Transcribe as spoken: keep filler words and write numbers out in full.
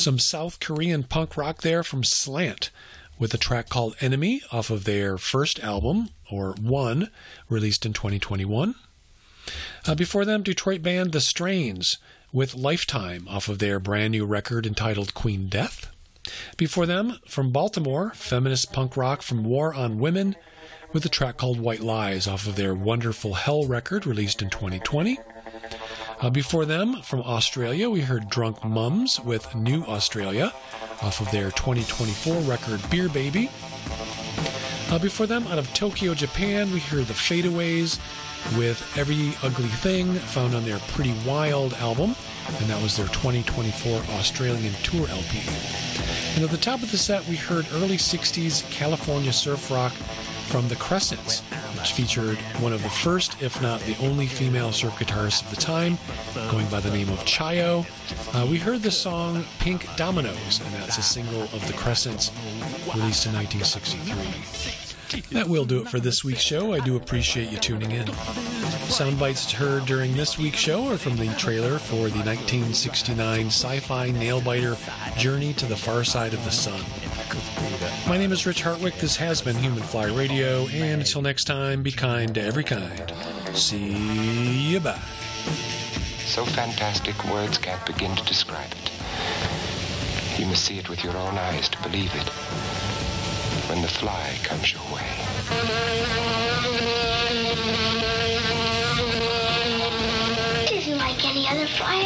Some South Korean punk rock there from Slant with a track called Enemy off of their first album, or One, released in twenty twenty-one. Uh, before them, Detroit band The Strains with Lifetime off of their brand new record entitled Queen Death. Before them, from Baltimore, feminist punk rock from War on Women with a track called White Lies off of their wonderful Hell record released in twenty twenty. Uh, before them, from Australia, we heard Drunk Mums with New Australia off of their twenty twenty-four record Beer Baby. Uh, before them, out of Tokyo, Japan, we heard The Fadeaways with Every Ugly Thing, found on their Pretty Wild album, and that was their twenty twenty-four Australian tour L P. And at the top of the set, we heard early sixties California surf rock from The Crescents, which featured one of the first, if not the only, female surf guitarists of the time, going by the name of Chayo. Uh, we heard the song Pink Dominoes, and that's a single of The Crescents, released in nineteen sixty-three. That will do it for this week's show. I do appreciate you tuning in. Sound bites heard during this week's show are from the trailer for the nineteen sixty-nine sci-fi nail-biter Journey to the Far Side of the Sun. My name is Rich Hartwick. This has been Human Fly Radio, and until next time, be kind to every kind. See you bye. So fantastic, words can't begin to describe it. You must see it with your own eyes to believe it. When the fly comes your way. It isn't like any other fly